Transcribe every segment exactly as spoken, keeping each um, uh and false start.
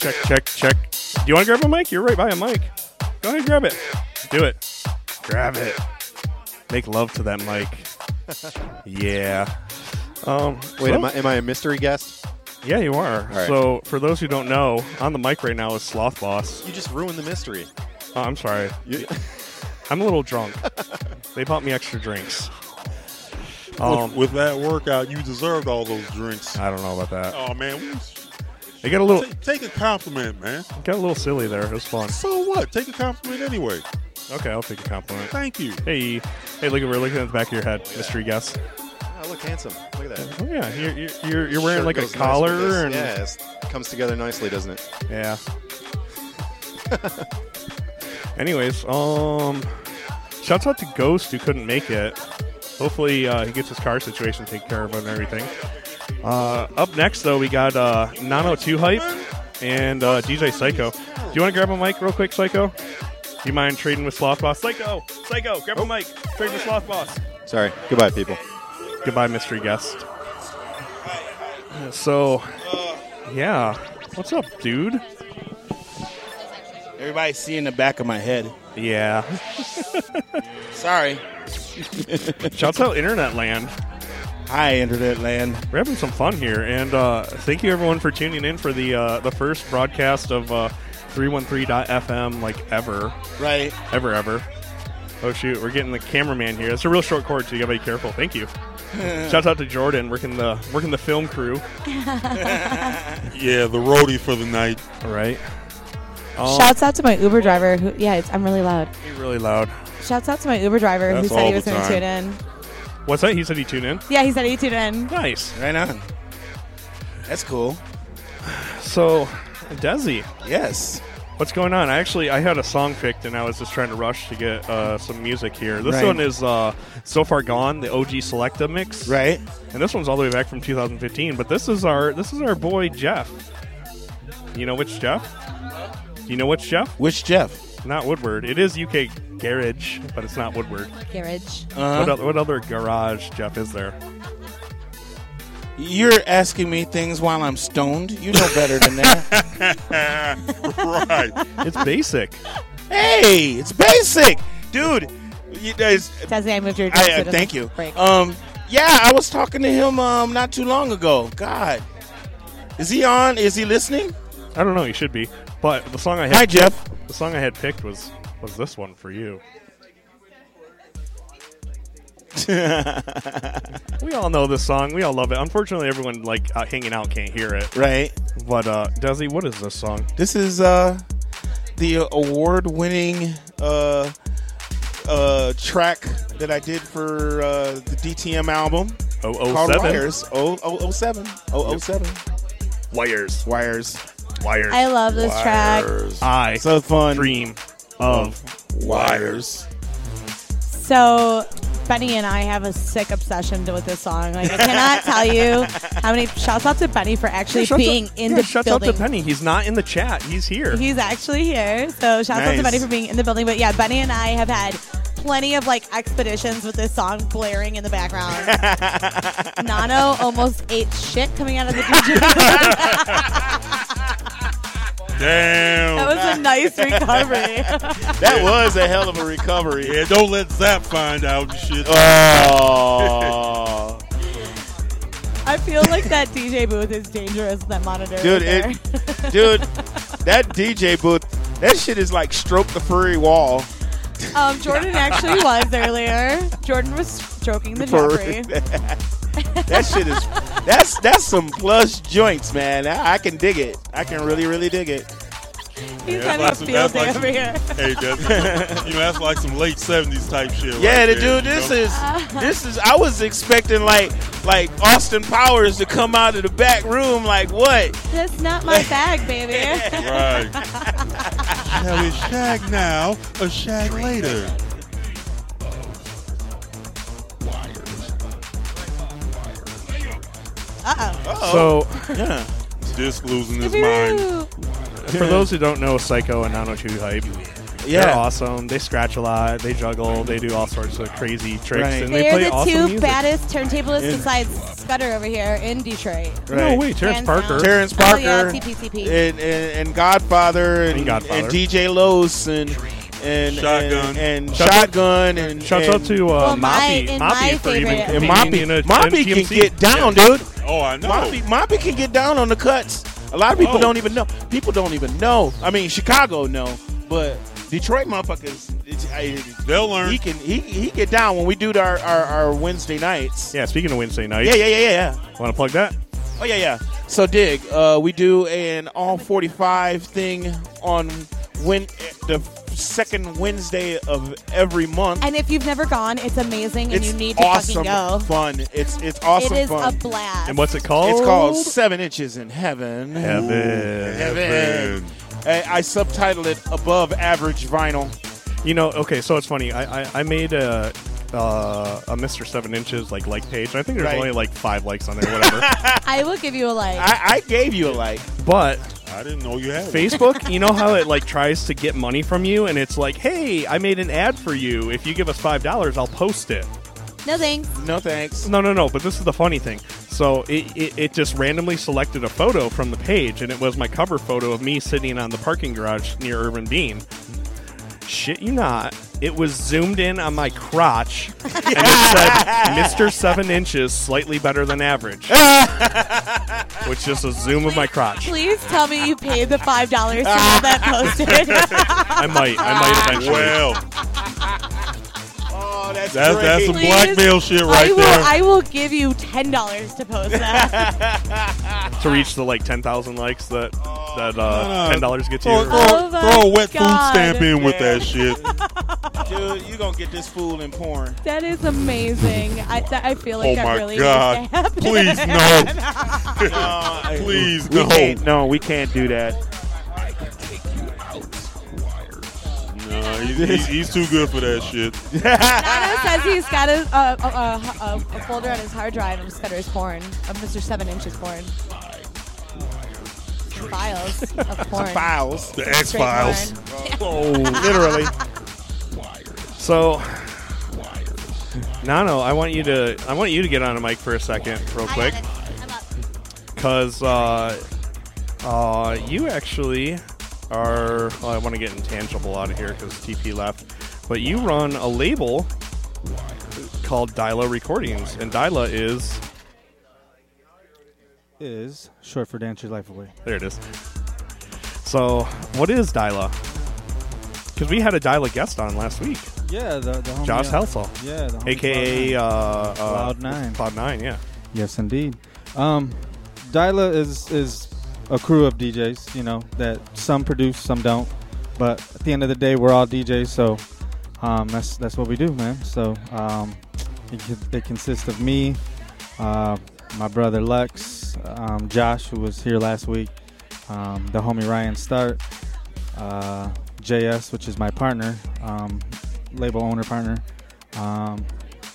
check, check, check. Do you want to grab a mic? You're right by a mic. Go ahead and grab it. Do it. Grab it. Make love to that mic. Yeah. Um, Wait, so, am I, am I a mystery guest? Yeah, you are. Right. So, for those who don't know, on the mic right now is Sloth Boss. You just ruined the mystery. Oh, I'm sorry. You, I'm a little drunk. They bought me extra drinks. Um, with, with that workout, you deserved all those drinks. I don't know about that. Oh man, we, They got a little, take, take a compliment, man. got a little silly there. It was fun. So what? Take a compliment anyway. Okay, I'll take a compliment. Thank you. Hey, hey, look at we're looking at the back of your head, mystery guest. oh, look handsome. Look at that. Oh yeah, you're you're, you're, you're wearing Shirt like a goes nice collar with this. and Yeah, it's- it comes together nicely, doesn't it? yeah. Anyways, um, shouts out to Ghost who couldn't make it. Hopefully, uh, he gets his car situation taken care of and everything. Uh, up next, though, we got uh, Nano two Hype and uh, D J Psycho. Do you want to grab a mic real quick, Psycho? Do you mind trading with Sloth Boss? Psycho! Psycho! Grab a mic! Trade with Sloth Boss. Sorry. Goodbye, people. Goodbye, mystery guest. So, yeah. What's up, dude? Everybody's seeing the back of my head. Yeah. Sorry. Shouts out Internet Land. Hi, Internet Land. We're having some fun here, and uh, thank you everyone for tuning in for the uh, the first broadcast of uh, three one three dot f m like ever, Right. ever, ever. Oh shoot, we're getting the cameraman here. It's a real short cord, so you gotta be careful. Thank you. Shouts out to Jordan, working the working the film crew. Yeah, the roadie for the night. All right. Um, Shouts out to my Uber driver. Who, yeah, it's, I'm really loud. be really loud. Shouts out to my Uber driver That's who said all he was the going to time. tune in. What's that? He said he tuned in. Yeah, he said he tuned in. Nice. Right on. That's cool. So, Desi, Yes. what's going on? I actually I had a song picked, and I was just trying to rush to get uh, some music here. This Right. one is uh, So Far Gone, the O G Selecta mix. Right. And this one's all the way back from two thousand fifteen. But this is our this is our boy Jeff. You know which Jeff? You know which Jeff? Which Jeff? Not Woodward. It is U K Garage, but it's not Woodward. Garage. Uh-huh. What, o- what other garage Jeff is there? You're asking me things while I'm stoned. You know better than that. Right. It's basic. Hey, it's basic. Dude, you guys, Desi, I moved your I, address uh, to the thank you. break. Um, yeah, I was talking to him um not too long ago. God. Is he on? Is he listening? I don't know. You should be. But the song I had Hi, Jeff. the song I had picked was was this one for you. We all know this song. We all love it. Unfortunately, everyone like uh, hanging out can't hear it. Right. But uh, Desi, what is this song? This is uh the award-winning uh uh track that I did for uh, the D T M album Oh oh called seven. Wires. Oh oh oh seven. Oh oh seven. Wires. Wires. Wires. I love this track. I So fun. dream of Wires. So, Benny and I have a sick obsession with this song. Like, I cannot tell you how many shouts out to Benny for actually Shouts being out, in yeah, the shouts building. out to Penny. He's not in the chat. He's here. He's actually here. So, shouts out to Nice. Benny for being in the building. But yeah, Benny and I have had plenty of like expeditions with this song blaring in the background. Nano almost ate shit coming out of the D J booth. Damn. That was a nice recovery. That was a hell of a recovery. Yeah, don't let Zap find out and shit. Oh. I feel like that D J booth is dangerous, that monitor. Dude, right it, dude, that D J booth, that shit is like stroke the furry wall. there. um, Jordan actually was earlier. Jordan was stroking the Furry. Jeffrey. That shit is, that's that's some plush joints, man. I, I can dig it. I can really, really dig it. He's Yeah, having a that's like field some- day that's over like here. Hey, that's, you know, that's like some late seventies type shit. Yeah, right the there, dude, you this know? is this is. I was expecting like like Austin Powers to come out of the back room. Like what? That's not my bag, baby. Right. Shall we shag now or shag later? Uh-oh. So, Yeah. Disc losing his mind. for those who don't know Psycho and nano two Hype, Yeah. They're awesome. They scratch a lot. They juggle. They do all sorts of crazy tricks. Right. And they They're play the awesome two music. baddest turntablists In- besides Scudder over here in Detroit. No, Right. wait, Terrence Hands Parker. down. Terrence Oh, Parker. yeah, T P T P. And, and, and Godfather and, And Godfather. and D J Los and and Shotgun. and, and Shout out- Shotgun and Shouts and, out to uh, Well, my- Moppy, in Moppy my for even favorite- and competing Moppy. in a, Moppy in can T M C. get down, dude. Oh, I know. Moppy, Moppy can get down on the cuts. A lot of people Oh. don't even know. People don't even know. I mean, Chicago know, but Detroit motherfuckers, it's, I, They'll learn. he can he he get down when we do our, our, our Wednesday nights. Yeah, speaking of Wednesday night, Yeah, yeah, yeah, yeah, yeah. want to plug that? Oh yeah, yeah. So dig, uh, we do an all forty-five thing on when the second Wednesday of every month. And if you've never gone, it's amazing, and It's you need to awesome fucking go. fun. It's it's awesome it is fun. a blast. And what's it called? It's called Seven Inches in Heaven. Heaven. Heaven. I, I subtitled it Above Average Vinyl. You know, okay, so it's funny. I I, I made a uh, a Mister Seven Inches like like page. I think there's Right. only like five likes on there, whatever. I will give you a like. I, I gave you a like. But I didn't know you had one. Facebook, you know how it like tries to get money from you, and it's like, hey, I made an ad for you. If you give us five dollars, I'll post it. no thanks. No thanks. No, no, no. But this is the funny thing. So it, it, it just randomly selected a photo from the page, and it was my cover photo of me sitting on the parking garage near Urban Bean. Shit you not. It was zoomed in on my crotch, and it said Mister Seven Inches, slightly better than average. Which is a zoom of my crotch. Please tell me you paid the five dollars to have that posted. I might. I might eventually. Well, Oh, that's that's, great. that's some Please. blackmail shit right I will. there. I will give you ten dollars to post that. To reach the like ten thousand likes that that No, uh, no. ten dollars gets throw, you. throw, Oh my throw a wet food God. stamp in with Yeah. that shit. Dude, you gonna get this fool in porn. That is amazing. I, that, I feel like Oh that my really God. needs to happen. Please, no. No, I- Please, we no. Can't, no, we can't do that. No, he's, he's, he's too good for that shit. Nana says he's got a, a, a, a, a folder on his hard drive of Scudder's porn, of Mister Seven Inches porn. Some files of porn. Files. The X Straight Files. porn. Oh, Literally. so Nano, I want you to I want you to get on a mic for a second, real quick, because uh, uh, you actually are. Well, I want to get intangible out of here because T P left, but you run a label called Dyla Recordings, and Dyla is Is short for Dance Your Life Away. there. It is. So, what is Dyla? Because we had a Dyla guest on last week, Yeah, the, the homie, Josh uh, Helsel, Yeah, the homie A K A uh, uh, Cloud Nine. Cloud Nine, yeah. Yes, indeed. Um, Dyla is is a crew of D Js, you know, that some produce, some don't. But at the end of the day, we're all D Js, so um, that's that's what we do, man. So um, it, it consists of me, uh, my brother Lex, um, Josh, who was here last week, um, the homie Ryan Start, uh, J S, which is my partner, um, label owner partner. Um,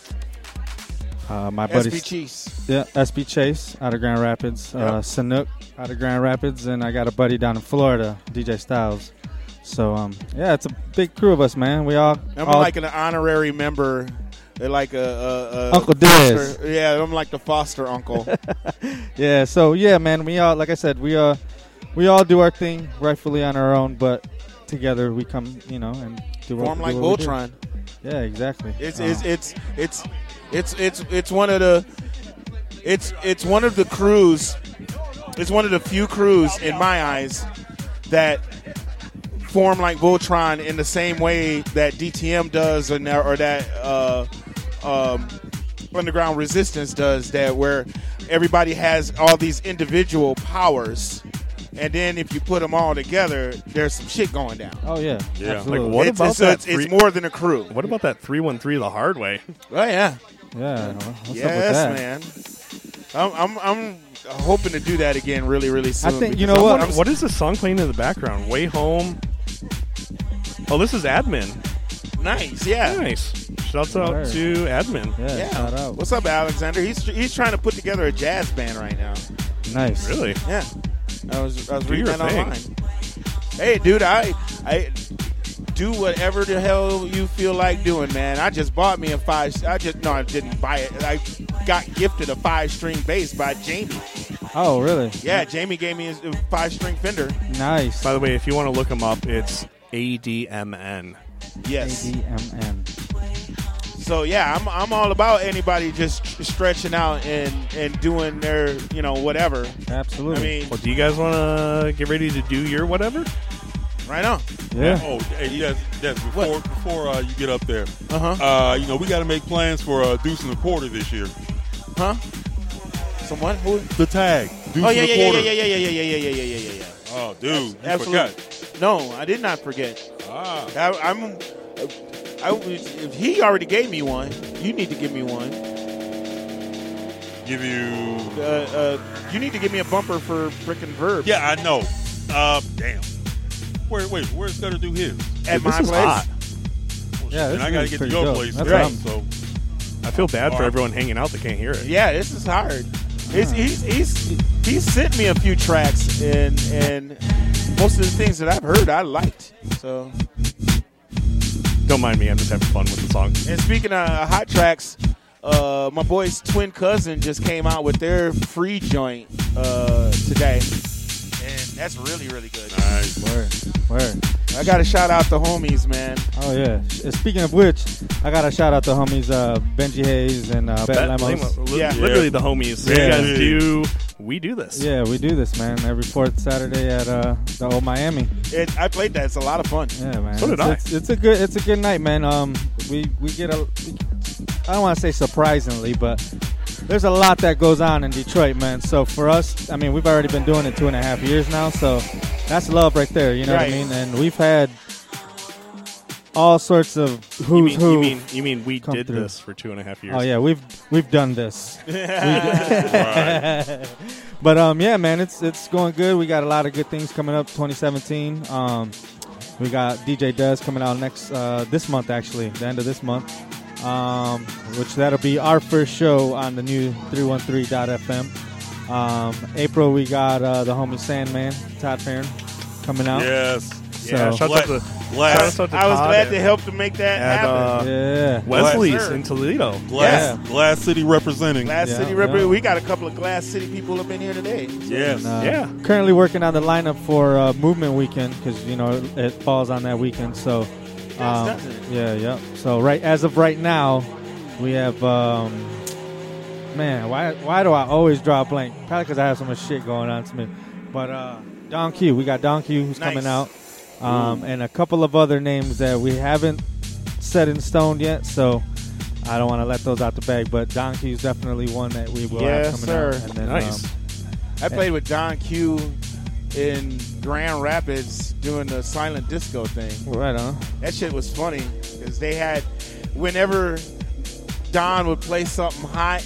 uh, my buddy S B Cheese. yeah, S B Chase out of Grand Rapids, uh, Yep. Sanook out of Grand Rapids, and I got a buddy down in Florida, D J Styles. So um, yeah, it's a big crew of us, man. We all, I'm all like an honorary member. They're like a, a, a Uncle foster- Diz. Yeah, I'm like the foster uncle. yeah. So yeah, man, we all like I said, we uh, we all do our thing rightfully on our own, but together we come, you know, and do what, Form do like what we do. Voltron. Yeah, exactly. It's Uh, it's it's it's it's it's it's one of the it's it's one of the crews. It's one of the few crews in my eyes that form like Voltron in the same way that D T M does, or, or that uh, um, Underground Resistance does. That where everybody has all these individual powers, and then if you put them all together, there's some shit going down. oh yeah, Yeah, absolutely. like what it's, about it's, that it's, it's three- more than a crew. What about that three one three the hard way? Oh yeah. Yeah, what's yes, up with that? man. I'm, I'm I'm hoping to do that again really, really soon. think- you because know I'm- what? I'm- What is this song playing in the background? Way Home. Oh, this is Admin. Nice, yeah. Nice. Shouts out Word. to Admin. Yeah, Yeah. shout out. What's up, Alexander? He's he's trying to put together a jazz band right now. Nice. Really? Yeah. I was I was Do reading your that thing. online. Hey, dude, I I do whatever the hell you feel like doing, man. I just bought me a five. I just no, I didn't buy it. I got gifted a five-string bass by Jamie. Oh, really? Yeah, Jamie gave me a five-string Fender. Nice. By the way, if you want to look him up, it's A D M N. Yes. A D M N. So yeah, I'm I'm all about anybody just stretching out and, and doing their, you know, whatever. Absolutely. I mean, Well, do you guys want to get ready to do your whatever? right on. yeah. Oh, hey, yes, yes. Before What? before uh, you get up there, Uh-huh. uh, you know, we got to make plans for uh, Deuce and the Quarter this year. Huh? Someone? Who? The tag. Deuce Oh yeah, and yeah, the yeah, Quarter. yeah, yeah, yeah, yeah, yeah, yeah, yeah, yeah, yeah, yeah. Oh, dude, you Absolutely. forgot. No, I did not forget. Ah. I, I'm. I, if he already gave me one, you need to give me one. Give you. Uh, uh, you need to give me a bumper for frickin' Verb. Yeah, I know. Uh, damn. Where, wait, where's Scudder do his? At Dude, my this is place. hot. Well, Yeah, shit, this and I got to is get to pretty your dope. place. That's too, right. So, I feel bad for Wow. everyone hanging out that can't hear it. Yeah, this is hard. He's, he's he's he's sent me a few tracks, and and most of the things that I've heard I liked. So, Don't mind me. I'm just having fun with the song. and speaking of hot tracks, uh, my boy's twin cousin just came out with their free joint uh, today, and that's really really good. nice. Word. Word. I got to shout out the homies, man. Oh, yeah. Uh, Speaking of which, I got to shout out the homies uh, Benji Hayes and uh, Bet Bet Lemos. Lemo- li- Yeah. Literally the homies. Yeah. You guys Yeah. do. We do this. Yeah, we do this, man, every fourth Saturday at uh, the old Miami. It, I played that. It's a lot of fun. Yeah, man. So did it's, I. It's, it's a good, it's a good night, man. Um, we we get a, we, I don't want to say surprisingly, but there's a lot that goes on in Detroit, man. So for us, I mean, we've already been doing it two and a half years now, so that's love right there. You know Right. what I mean? And we've had all sorts of You who's mean, who. you mean you mean we come did through. this for two and a half years? Oh yeah, we've we've done this. Right. But um, yeah, man, it's it's going good. We got a lot of good things coming up. twenty seventeen. Um, we got D J Dez coming out next uh, this month, actually, the end of this month. Um, which that'll be our first show on the new three one three dot f m. Um, April we got uh, the homie Sandman Todd Farron coming out. Yes. Yeah. So- Shout out to, Glass, shout out to I was Todd glad and- to help to make that and, happen. uh, Yeah. Wesley's Yes, sir. in Toledo. Glass, Yeah. Glass City representing. Glass Yeah, City yeah. represent. We got a couple of Glass City people up in here today. Yes. And, uh, Yeah. Currently working on the lineup for uh, Movement Weekend because you know it falls on that weekend. So, um, doesn't it? yeah, yeah. So right as of right now, we have. Um, man, why why do I always draw a blank? Probably because I have so much shit going on to me. But uh, Don Q, we got Don Q who's Nice. coming out, um, and a couple of other names that we haven't set in stone yet. So. I don't want to let those out the bag, but Don Q is definitely one that we will Yes, have coming sir. out. And then, Nice. um, I played with Don Q in Grand Rapids doing the silent disco thing. right on. That shit was funny because they had, whenever Don would play something hot,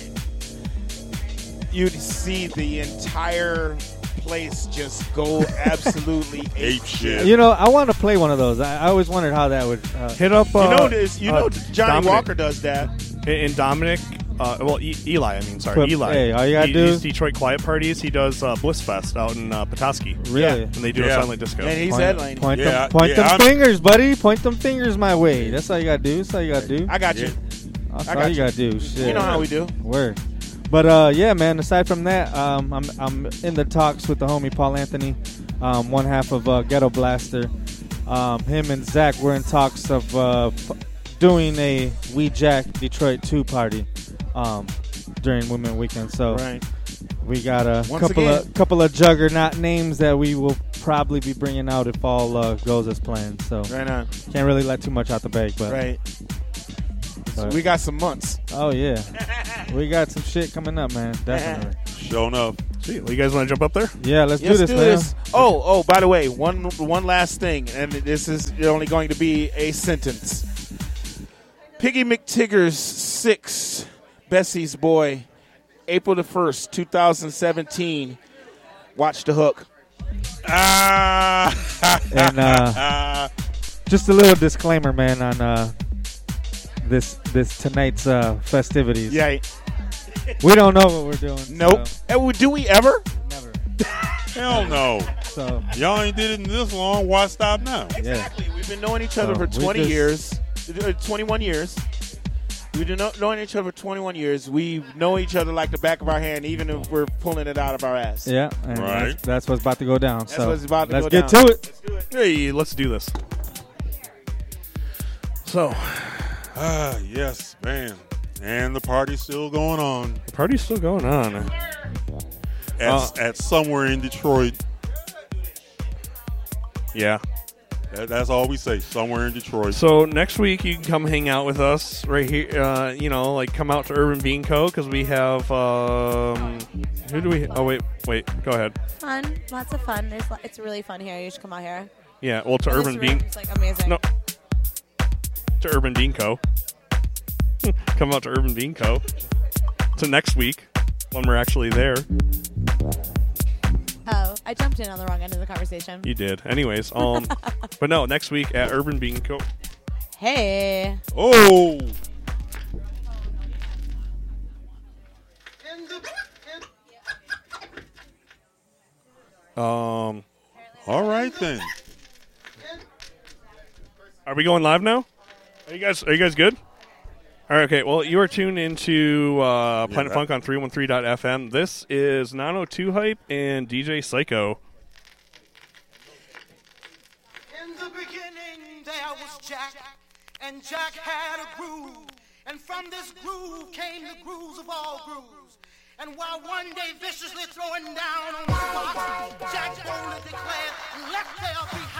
you'd see the entire place just go absolutely ape Ape shit. You know, I want to play one of those. I, I always wondered how that would. Uh, Hit up. Uh, You know this. You uh, know Johnny Dominic. Walker does that. And Dominic, uh, well, e- Eli, I mean, sorry, But, Eli. hey, all you gotta he, do these is- Detroit Quiet Parties. He does uh, Bliss Fest out in uh, Petoskey. really? And they do Yeah. a silent disco. And he's Point, headlining. point Yeah, them, point yeah, them I'm- fingers, buddy. Point them fingers my way. That's all you gotta do. That's all you gotta do. I got you. That's I all got you you. gotta do. Shit. You know how we do. Word. But uh, yeah, man. Aside from that, um, I'm I'm in the talks with the homie Paul Anthony, um, one half of uh, Ghetto Blaster. Um, him and Zach were in talks of uh, p- doing a We Jack Detroit two party um, during Women Weekend. So Right. we got a Once couple again- of couple of juggernaut names that we will probably be bringing out if all uh, goes as planned. So Right on. can't really let too much out the bag, but Right. but- We got some months. oh yeah, we got some shit coming up, man. Definitely. Sure enough. Sweet. Well, you guys want to jump up there? Yeah, let's, Let's do this, do man. this. Oh, oh, by the way, one one last thing, and this is only going to be a sentence. Piggy McTigger's six, Bessie's Boy, April the first, two thousand seventeen. Watch the hook. Ah. And uh, Ah. just a little disclaimer, man, on uh, this this tonight's uh, festivities. Yeah. We don't know what we're doing. Nope. so And we- do we ever? never. Hell no. So Y'all ain't did it in this long. Why stop now? yeah, Exactly. We've been knowing each other So for we twenty just- years, uh, twenty-one years. We've been know- knowing each other for twenty-one years. We know each other like the back of our hand, even if we're pulling it out of our ass. yeah, and Right. that's, that's what's about to go down. That's so what's about to let's go get down. to it. Hey, let's do this. So, Ah, yes, man. And the party's still going on the party's still going on. at, Uh, at somewhere in Detroit. Yeah. That, that's all we say. Somewhere in Detroit. So next week you can come hang out with us right here. Uh, you know, like come out to Urban Bean Co. because we have. Um, who do we? Oh wait, wait. Go ahead. Fun, lots of fun. There's, lo- it's really fun here. You should come out here. Yeah. Well, to This Urban Bean. room's, like amazing. No. To Urban Bean Co. Come out to Urban Bean Co. To next week when we're actually there. Oh, I jumped in on the wrong end of the conversation. You did. Anyways, um, but no, next week at Urban Bean Co. Hey. Oh, Um, all right then. are we going live now? Are you guys? Are you guys good? All right. Okay. Well, you are tuned into uh, Planet that- Funk on three one three dot f m. This is nine oh two Hype and D J Psycho. In the beginning there was Jack, and Jack had a groove, and from this groove came the grooves of all grooves. And while one day viciously throwing down on the spot, Jack boldly declared, "Let there be